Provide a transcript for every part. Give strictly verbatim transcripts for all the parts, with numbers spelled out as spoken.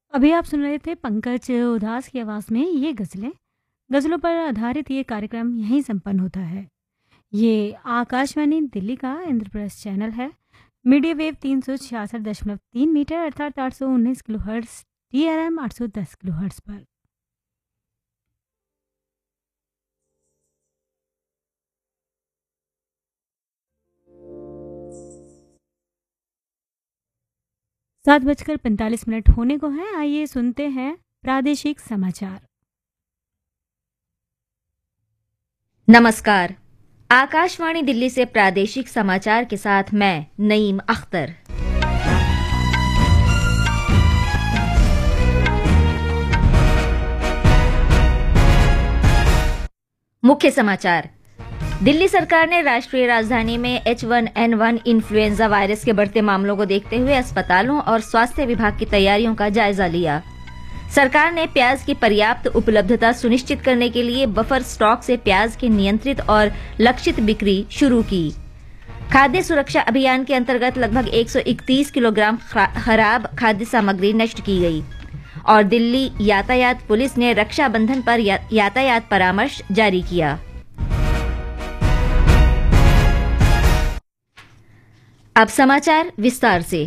अभी आप सुन रहे थे पंकज उधास की आवाज़ में ये गज़लें। गज़लों पर आधारित ये कार्यक्रम यहीं संपन्न होता है। ये आकाशवाणी दिल्ली का इंद्रप्रस्थ चैनल है। मीडिया वेव तीन सौ छियासठ दशमलव तीन मीटर अर्थात आठ सौ उन्नीस kilo hertz, T R M आठ सौ दस किलो हर्ट्स पर। सात बजकर पैंतालीस मिनट होने को हैं। आइए सुनते हैं प्रादेशिक समाचार। नमस्कार। आकाशवाणी दिल्ली से प्रादेशिक समाचार के साथ मैं नईम अख्तर। मुख्य समाचार। दिल्ली सरकार ने राष्ट्रीय राजधानी में H one N one influenza virus के बढ़ते मामलों को देखते हुए अस्पतालों और स्वास्थ्य विभाग की तैयारियों का जायजा लिया। सरकार ने प्याज की पर्याप्त उपलब्धता सुनिश्चित करने के लिए बफर स्टॉक से प्याज की नियंत्रित और लक्षित बिक्री शुरू की। खाद्य सुरक्षा अभियान के अंतर्गत लगभग एक सौ इकतीस किलोग्राम खराब खाद्य सामग्री नष्ट की गई। और दिल्ली यातायात पुलिस ने रक्षाबंधन पर या, यातायात परामर्श जारी किया। अब समाचार विस्तार से।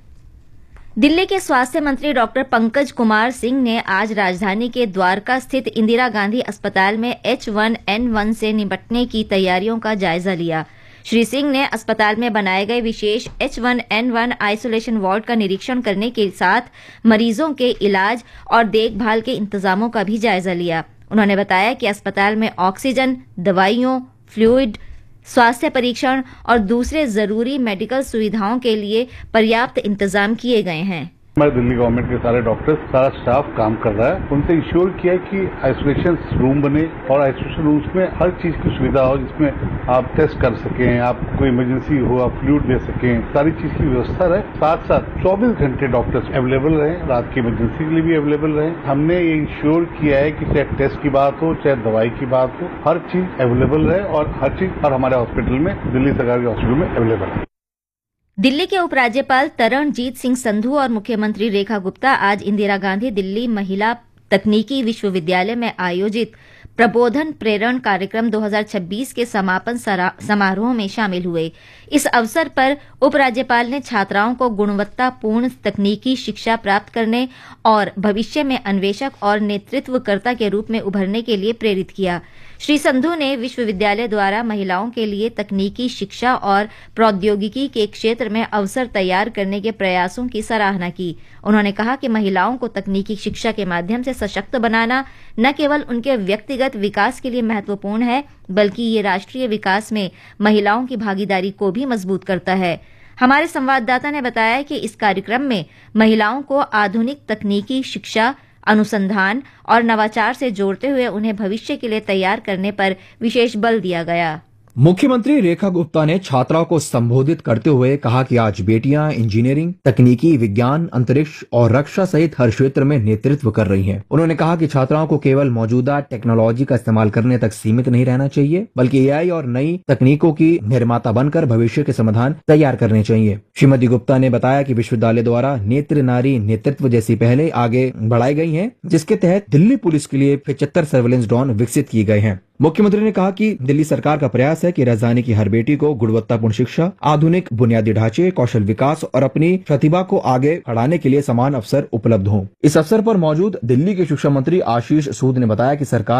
दिल्ली के स्वास्थ्य मंत्री डॉक्टर पंकज कुमार सिंह ने आज राजधानी के द्वारका स्थित इंदिरा गांधी अस्पताल में एच वन एन वन से निपटने की तैयारियों का जायजा लिया। श्री सिंह ने अस्पताल में बनाए गए विशेष H one N one isolation ward का निरीक्षण करने के साथ मरीजों के इलाज और देखभाल के इंतजामों का भी जायजा लिया। उन्होंने बताया कि अस्पताल में ऑक्सीजन, दवाइयों, फ्लूइड, स्वास्थ्य परीक्षण और दूसरे जरूरी मेडिकल सुविधाओं के लिए पर्याप्त इंतजाम किए गए हैं। हमारे दिल्ली गवर्नमेंट के सारे डॉक्टर्स, सारा स्टाफ काम कर रहा है। उनसे इंश्योर किया कि आइसोलेशन रूम बने और आइसोलेशन रूम्स में हर चीज की सुविधा हो, जिसमें आप टेस्ट कर सकें, आप कोई इमरजेंसी हो आप फ्लूइड दे सकें, सारी चीज की व्यवस्था रहे। साथ साथ चौबीस घंटे डॉक्टर्स अवेलेबल रहे, रात की इमरजेंसी के लिए भी अवेलेबल रहे। हमने ये इंश्योर किया है कि चाहे टेस्ट की बात हो, चाहे दवाई की बात हो, हर चीज अवेलेबल रहे और हर चीज और हमारे हॉस्पिटल में, दिल्ली सरकार के हॉस्पिटल में अवेलेबल है। दिल्ली के उपराज्यपाल तरणजीत सिंह संधू और मुख्यमंत्री रेखा गुप्ता आज इंदिरा गांधी दिल्ली महिला तकनीकी विश्वविद्यालय में आयोजित प्रबोधन प्रेरण कार्यक्रम दो हज़ार छब्बीस के समापन समारोह में शामिल हुए। इस अवसर पर उपराज्यपाल ने छात्राओं को गुणवत्तापूर्ण तकनीकी शिक्षा प्राप्त करने और भविष्य में अन्वेषक और नेतृत्वकर्ता के रूप में उभरने के लिए प्रेरित किया। श्री संधू ने विश्वविद्यालय द्वारा महिलाओं के लिए तकनीकी शिक्षा और प्रौद्योगिकी के क्षेत्र में अवसर तैयार करने के प्रयासों की सराहना की। उन्होंने कहा कि महिलाओं को तकनीकी शिक्षा के माध्यम से सशक्त बनाना न केवल उनके व्यक्तिगत विकास के लिए महत्वपूर्ण है, बल्कि ये राष्ट्रीय विकास में महिलाओं की भागीदारी को भी मजबूत करता है। हमारे संवाददाता ने बताया कि इस कार्यक्रम में महिलाओं को आधुनिक तकनीकी शिक्षा, अनुसंधान और नवाचार से जोड़ते हुए उन्हें भविष्य के लिए तैयार करने पर विशेष बल दिया गया। मुख्यमंत्री रेखा गुप्ता ने छात्राओं को संबोधित करते हुए कहा कि आज बेटियां इंजीनियरिंग, तकनीकी, विज्ञान, अंतरिक्ष और रक्षा सहित हर क्षेत्र में नेतृत्व कर रही हैं। उन्होंने कहा कि छात्राओं को केवल मौजूदा टेक्नोलॉजी का इस्तेमाल करने तक सीमित नहीं रहना चाहिए, बल्कि ए आई और नई तकनीकों की निर्माता बनकर भविष्य के समाधान तैयार करने चाहिए। श्रीमती गुप्ता ने बताया कि विश्वविद्यालय द्वारा नेत्र नारी नेतृत्व जैसी पहले आगे बढ़ाई गई है, जिसके तहत दिल्ली पुलिस के लिए पचहत्तर सर्वेलेंस ड्रोन विकसित किए गए हैं। मुख्यमंत्री ने कहा कि दिल्ली सरकार का प्रयास है कि राजधानी की हर बेटी को गुणवत्तापूर्ण शिक्षा, आधुनिक बुनियादी ढांचे, कौशल विकास और अपनी प्रतिभा को आगे बढ़ाने के लिए समान अवसर उपलब्ध हों। इस अवसर पर मौजूद दिल्ली के शिक्षा मंत्री आशीष सूद ने बताया कि सरकार